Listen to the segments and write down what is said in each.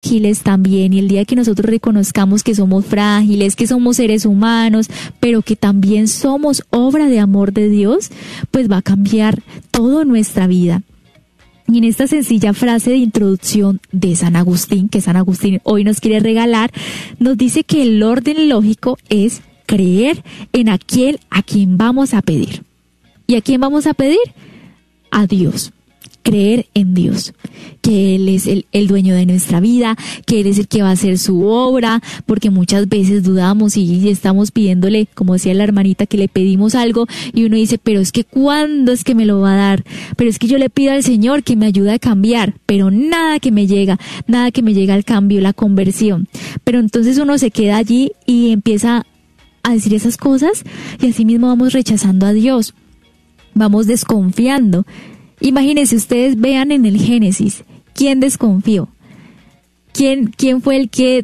frágiles también, y el día que nosotros reconozcamos que somos frágiles, que somos seres humanos, pero que también somos obra de amor de Dios, pues va a cambiar todo en nuestra vida. Y en esta sencilla frase de introducción de San Agustín, que San Agustín hoy nos quiere regalar, nos dice que el orden lógico es creer en aquel a quien vamos a pedir. ¿Y a quién vamos a pedir? A Dios. Creer en Dios, que Él es el dueño de nuestra vida, que Él es el que va a hacer su obra, porque muchas veces dudamos y estamos pidiéndole, como decía la hermanita, que le pedimos algo y uno dice, pero es que ¿cuándo es que me lo va a dar? Pero es que yo le pido al Señor que me ayude a cambiar, pero nada que me llega al cambio, la conversión. Pero entonces uno se queda allí y empieza a decir esas cosas y así mismo vamos rechazando a Dios, vamos desconfiando. Imagínense, ustedes vean en el Génesis, ¿quién desconfió? ¿Quién fue el que,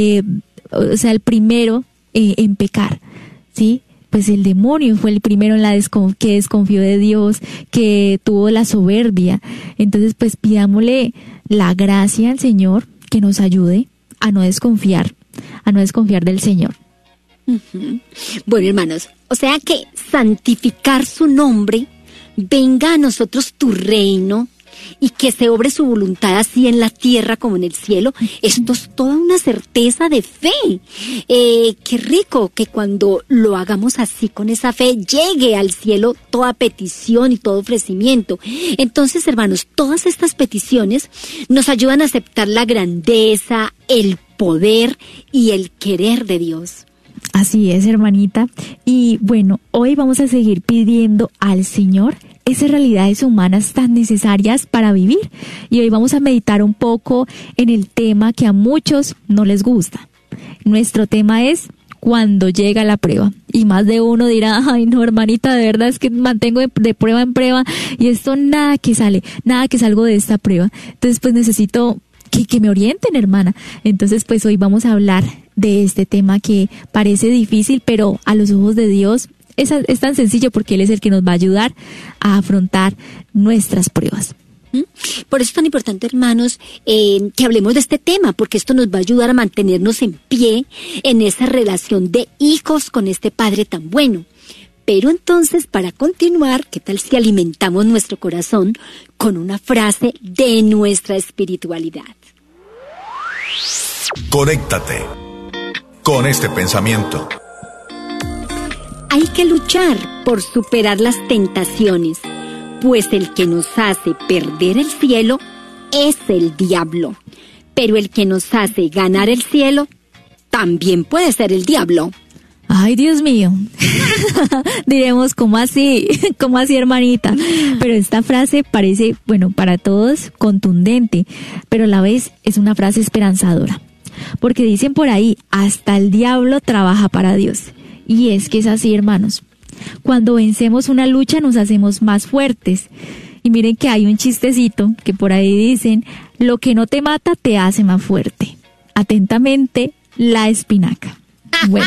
el primero en pecar? ¿Sí? Pues el demonio fue el primero que desconfió de Dios, que tuvo la soberbia. Entonces, pues pidámosle la gracia al Señor que nos ayude a no desconfiar del Señor. Bueno, hermanos, o sea que santificar su nombre, venga a nosotros tu reino y que se obre su voluntad así en la tierra como en el cielo. Esto es toda una certeza de fe. Qué rico que cuando lo hagamos así con esa fe llegue al cielo toda petición y todo ofrecimiento. Entonces, hermanos, todas estas peticiones nos ayudan a aceptar la grandeza, el poder y el querer de Dios. Así es, hermanita. Y bueno, hoy vamos a seguir pidiendo al Señor esas realidades humanas tan necesarias para vivir. Y hoy vamos a meditar un poco en el tema que a muchos no les gusta. Nuestro tema es cuando llega la prueba. Y más de uno dirá, ay no, hermanita, de verdad es que mantengo de prueba en prueba y esto nada que salgo de esta prueba. Entonces pues necesito que me orienten, hermana. Entonces pues hoy vamos a hablar de este tema que parece difícil, pero a los ojos de Dios es tan sencillo porque Él es el que nos va a ayudar a afrontar nuestras pruebas. Por eso es tan importante, hermanos, que hablemos de este tema, porque esto nos va a ayudar a mantenernos en pie en esa relación de hijos con este Padre tan bueno. Pero entonces, para continuar, ¿qué tal si alimentamos nuestro corazón con una frase de nuestra espiritualidad? Conéctate con este pensamiento. Hay que luchar por superar las tentaciones, pues el que nos hace perder el cielo es el diablo. Pero el que nos hace ganar el cielo también puede ser el diablo. Ay, Dios mío. Diremos, ¿cómo así? ¿Cómo así, hermanita? Pero esta frase parece, bueno, para todos contundente, pero a la vez es una frase esperanzadora. Porque dicen por ahí, hasta el diablo trabaja para Dios. Y es que es así, hermanos. Cuando vencemos una lucha nos hacemos más fuertes. Y miren que hay un chistecito que por ahí dicen, lo que no te mata te hace más fuerte. Atentamente, la espinaca. Bueno,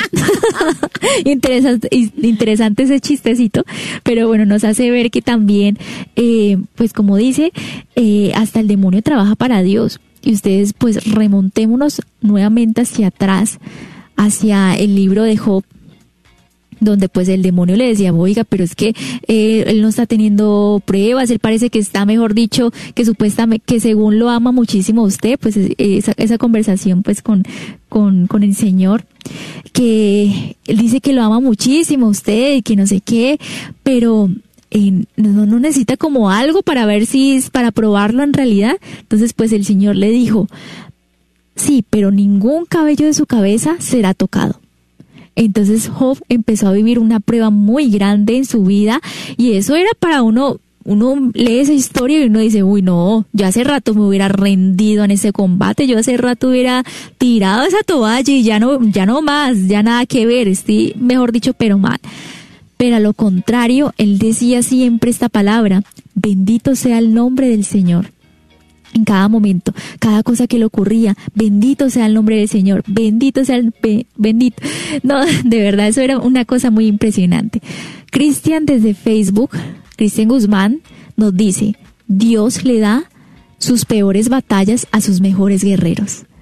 interesante ese chistecito, pero bueno, nos hace ver que también, pues como dice, hasta el demonio trabaja para Dios. Y ustedes pues remontémonos nuevamente hacia atrás, hacia el libro de Job, donde pues el demonio le decía, oiga, pero es que él no está teniendo pruebas, él parece que está, mejor dicho, que supuestamente, que según lo ama muchísimo a usted, pues esa conversación pues con el Señor, que él dice que lo ama muchísimo a usted y que no sé qué, pero no necesita como algo para ver si es para probarlo en realidad. Entonces pues el Señor le dijo, sí, pero ningún cabello de su cabeza será tocado. Entonces Job empezó a vivir una prueba muy grande en su vida y eso era para uno lee esa historia y uno dice, uy no, yo hace rato me hubiera rendido en ese combate, yo hace rato hubiera tirado esa toalla y ya no más, ya nada que ver, estoy, mejor dicho, pero mal. Pero a lo contrario, él decía siempre esta palabra, bendito sea el nombre del Señor. En cada momento, cada cosa que le ocurría, bendito sea el nombre del Señor, bendito sea bendito. No, de verdad, eso era una cosa muy impresionante. Cristian desde Facebook, Cristian Guzmán, nos dice, Dios le da sus peores batallas a sus mejores guerreros.